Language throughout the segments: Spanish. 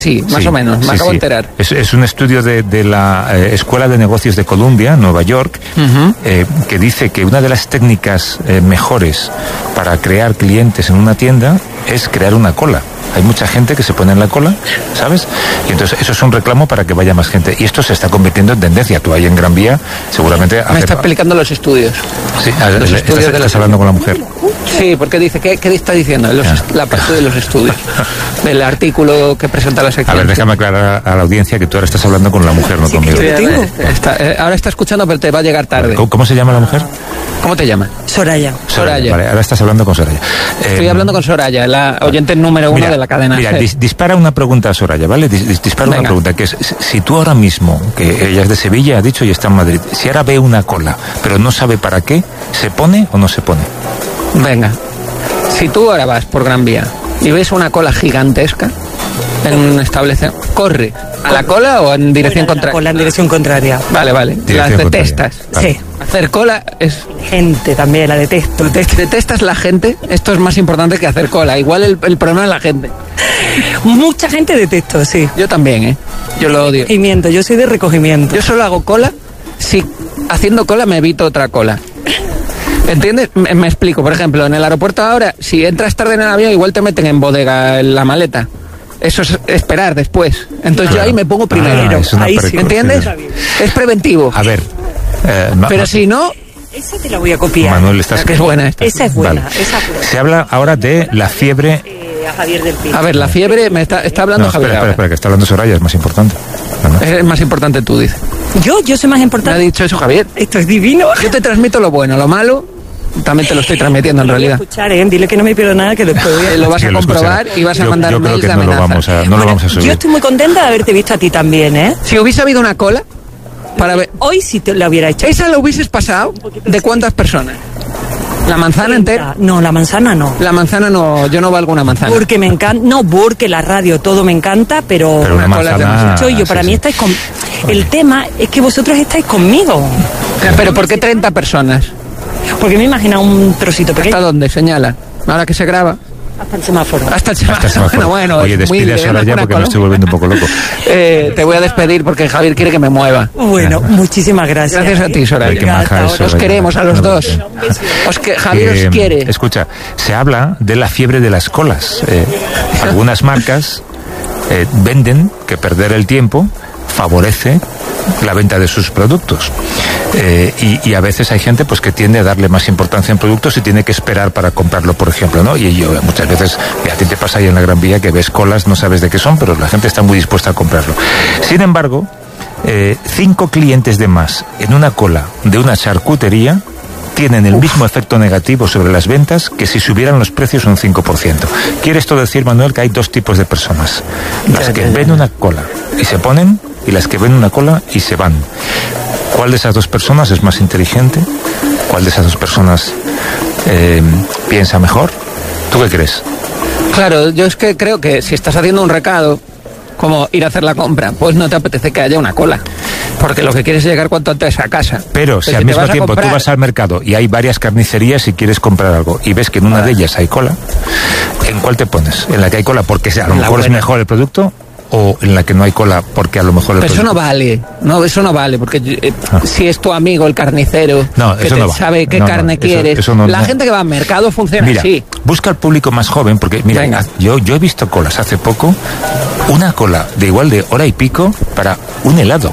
Sí, más o menos, me acabo de enterar. Es un estudio de la Escuela de Negocios de Columbia, Nueva York, que dice que una de las técnicas mejores para crear clientes en una tienda es crear una cola. Hay mucha gente que se pone en la cola, ¿sabes? Y entonces eso es un reclamo para que vaya más gente. Y esto se está convirtiendo en tendencia. Tú ahí en Gran Vía, seguramente... Me está explicando los estudios. Sí, estás hablando con la mujer. Sí, porque dice, ¿qué está diciendo? La parte de los estudios. Del artículo que presenta la sección. A ver, déjame aclarar a la audiencia que tú ahora estás hablando con la mujer, no conmigo. Ahora está escuchando, pero te va a llegar tarde. ¿Cómo se llama la mujer? ¿Cómo te llama? Soraya. Vale, ahora estás hablando con Soraya. Estoy hablando con Soraya, la oyente número 1 de la cadena. Mira, dispara una pregunta a Soraya, ¿vale? Dispara una pregunta, que es, si tú ahora mismo, que ella es de Sevilla, ha dicho, y está en Madrid, si ahora ve una cola, pero no sabe para qué, ¿se pone o no se pone? Venga, si tú ahora vas por Gran Vía y ves una cola gigantesca en un establecimiento, ¿corre a la cola o en dirección contraria? Cola en dirección contraria. Vale, las detestas. Vale. Sí. Hacer cola es... Gente también, la detesto. ¿Detestas la gente? Esto es más importante que hacer cola. Igual el problema es la gente. Mucha gente detesto, sí. Yo también, Yo lo odio. Recogimiento, yo soy de recogimiento. Yo solo hago cola si haciendo cola me evito otra cola. ¿Entiendes? Me explico. Por ejemplo, en el aeropuerto ahora, si entras tarde en el avión, igual te meten en bodega en la maleta. Eso es esperar después. Entonces yo ahí me pongo primero. Ahí sí, ¿entiendes? Es preventivo. A ver. Pero si no... Esa te la voy a copiar. Manuel, estás... Que es buena esta. Esa es buena. Vale. Esa es buena. Se habla ahora de la fiebre... A Javier del Pino. A ver, la fiebre me está hablando Javier. Espera, que está hablando Soraya, es más importante. Es más importante tú, dices. Yo soy más importante. Me ha dicho eso Javier. Esto es divino. Yo te transmito lo bueno, lo malo también te lo estoy transmitiendo en realidad. Voy a escuchar, dile que no me pierdo nada, que después voy a... Lo vas a comprobar y vas a mandar mails de amenaza. No lo vamos a subir. Yo estoy muy contenta de haberte visto a ti también, ¿eh? Si hubiese habido una cola para ver... Hoy sí te la hubiera hecho. ¿Esa la hubieses pasado? ¿De cuántas personas? ¿La manzana 30. Entera? No, la manzana no. La manzana no, yo no valgo una manzana. Porque me encanta, no, porque la radio, todo me encanta, pero una manzana... Yo para mí estáis con... El tema es que vosotros estáis conmigo. ¿Pero por qué 30 personas? Porque me imagino un trocito pequeño. ¿Hasta dónde? Señala. Ahora que se graba. Hasta el semáforo. Hasta el semáforo. Bueno, oye, despide a Soraya porque me estoy volviendo un poco loco. Te voy a despedir porque Javier quiere que me mueva. Bueno, muchísimas gracias. Gracias a ti, Soraya. Os queremos a los dos. Javier os quiere. Escucha, se habla de la fiebre de las colas. Algunas marcas venden que perder el tiempo favorece la venta de sus productos. Y a veces hay gente pues que tiende a darle más importancia en productos y tiene que esperar para comprarlo, por ejemplo, ¿no? Y yo muchas veces, a ti te pasa ahí en la Gran Vía que ves colas, no sabes de qué son, pero la gente está muy dispuesta a comprarlo. Sin embargo, 5 clientes de más en una cola de una charcutería tienen el mismo efecto negativo sobre las ventas que si subieran los precios un 5%. ¿Quiere esto decir, Manuel, que hay 2 tipos de personas? Las que ven una cola y se ponen, y las que ven una cola y se van. ¿Cuál de esas 2 personas es más inteligente? ¿Cuál de esas 2 personas piensa mejor? ¿Tú qué crees? Claro, yo es que creo que si estás haciendo un recado, como ir a hacer la compra, pues no te apetece que haya una cola, porque lo que quieres es llegar cuanto antes a casa. Pero si al mismo tiempo tú vas al mercado y hay varias carnicerías y quieres comprar algo y ves que en una de ellas hay cola, ¿en cuál te pones? ¿En la que hay cola porque a lo mejor es mejor el producto? ¿O en la que no hay cola porque a lo mejor... Pero eso no vale, eso no vale, porque si es tu amigo el carnicero, que sabe qué carne quieres, la gente que va al mercado funciona así. Busca al público más joven, porque mira, yo he visto colas hace poco, una cola de igual de hora y pico para un helado.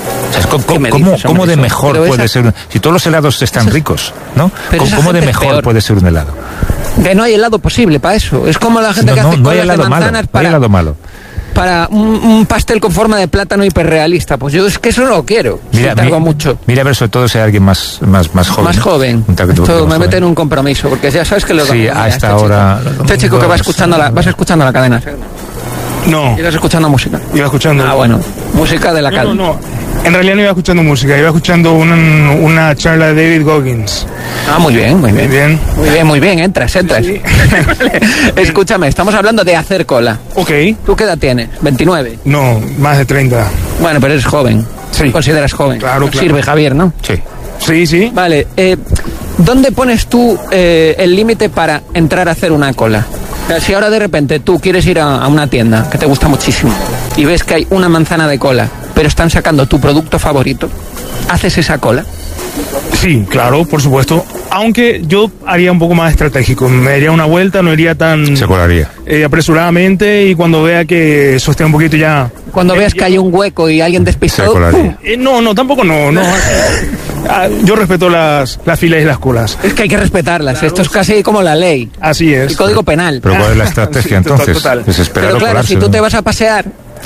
O sea, ¿cómo de mejor puede ser? Si todos los helados están ricos, ¿no? ¿Cómo de mejor puede ser un helado? Que no hay helado posible para eso. Es como la gente que hace colas de manzanas no hay helado malo. Para un pastel con forma de plátano hiperrealista. Pues yo es que eso no lo quiero. Mira a ver, sobre todo si hay alguien más joven. Más joven. Esto me mete en un compromiso, porque ya sabes que lo... Sí, hasta ahora... Este chico que vas escuchando la cadena. No. ¿Ibas escuchando música? Iba escuchando... Ah, bueno. Música de la cadena. No. En realidad no iba escuchando música, iba escuchando una charla de David Goggins. Ah, muy bien. Entras. Sí. Escúchame, estamos hablando de hacer cola. Ok. ¿Tú qué edad tienes? ¿29? No, más de 30. Bueno, pero eres joven. Sí. ¿Te consideras joven? Claro. Sirve, Javier, ¿no? Sí. Vale, ¿dónde pones tú el límite para entrar a hacer una cola? sea, si ahora de repente tú quieres ir a una tienda que te gusta muchísimo y ves que hay una manzana de cola, pero están sacando tu producto favorito, ¿haces esa cola? Sí, claro, por supuesto. Aunque yo haría un poco más estratégico. Me daría una vuelta, no iría tan... Se colaría. Apresuradamente, y cuando vea que eso esté un poquito ya... Cuando veas que hay un hueco y alguien despistó... Se colaría. No, tampoco no. Yo respeto las filas y las colas. Es que hay que respetarlas. Claro, esto es casi como la ley. Así es. El código penal. Pero ¿cuál es la estrategia entonces? Total. Pues esperar pero claro, colarse, si tú ¿no? te vas a pasear,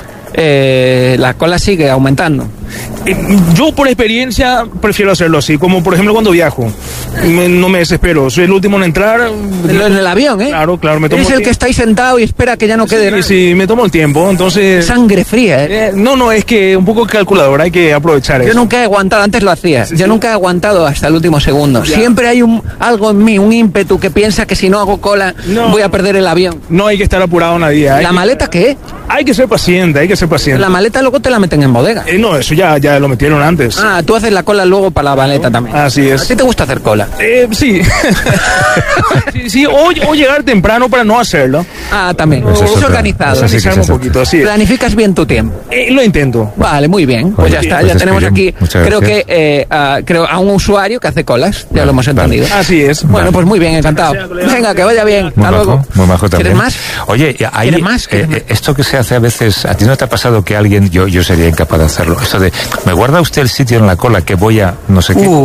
la cola sigue aumentando. Yo por experiencia prefiero hacerlo así, como por ejemplo cuando viajo. No me desespero, soy el último en entrar. En el avión, ¿eh? Claro, me tomo Eres el que está ahí sentado y espera que ya no quede nada. Sí, me tomo el tiempo, entonces... Sangre fría, ¿eh? No, es que un poco calculador, hay que aprovechar eso. Yo nunca he aguantado, antes lo hacía, yo nunca he aguantado hasta el último segundo. Ya. Siempre hay algo en mí, un ímpetu que piensa que si no hago cola voy a perder el avión. No hay que estar apurado nadie. ¿La maleta qué? Hay que ser paciente, La maleta luego te la meten en bodega. No, eso ya lo metieron antes. Ah, tú haces la cola luego para la maleta también. Así es. ¿A ti te gusta hacer cola? Sí. sí, o llegar temprano para no hacerlo. Ah, también. Pues es otra. organizado. Esa sí que Organizarme es un poquito, así es. Planificas bien tu tiempo. Lo intento. Vale, muy bien. Pues Oye, ya está, pues ya tenemos despedimos. aquí, Muchas creo gracias. que a un usuario que hace colas, ya Vale, lo hemos entendido. vale. Así es. Bueno, pues muy bien, encantado. Venga, que vaya bien. Muy Hasta majo, luego. muy majo también. ¿Quieres más? Oye, hay, ¿Quieres más? ¿Quieres más? esto que se hace a veces, ¿a ti no te ha pasado que alguien, yo sería incapaz de hacerlo? Esto de, ¿me guarda usted el sitio en la cola que voy a no sé qué?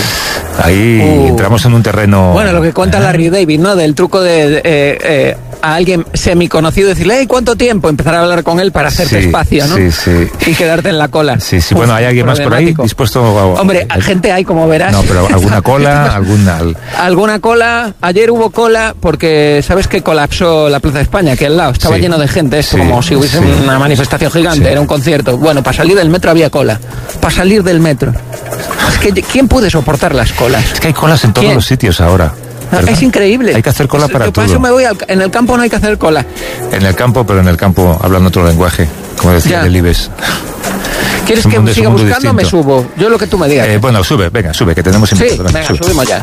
Ahí entramos en un terreno... Bueno, lo que cuenta Larry David, ¿no? Del truco de a alguien semiconocido decirle, hey, ¿cuánto tiempo? Empezar a hablar con él para hacerte Sí, espacio, ¿no? sí. Y quedarte en la cola. Sí, bueno, ¿hay alguien más por ahí problemático. dispuesto a... Hombre, gente hay, como verás. No, pero alguna cola, Alguna cola. Ayer hubo cola porque, ¿sabes que colapsó la Plaza de España? Que al lado estaba Sí. lleno de gente, esto Sí, como si hubiese sí. una manifestación gigante, Sí. era un concierto. Bueno, para salir del metro había cola. Para salir del metro. Es que, ¿quién puede soportar las colas? Es que hay colas en todos ¿Quién? los sitios ahora. ¿verdad? Es increíble. Hay que hacer cola para Yo todo. eso me voy en el campo no hay que hacer cola. En el campo, pero en el campo hablando otro lenguaje, como decía Ya. Delibes. ¿Quieres Es un que mundo- es un siga mundo buscando o me distinto. subo? Yo lo que tú me digas. Bueno, sube, que tenemos Sí, invitado. venga, subimos ya.